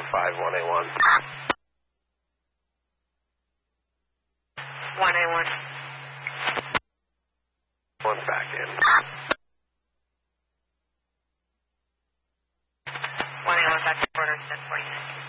1A1. 1A1. 1 back in. 1A1 back to quarter, 1040.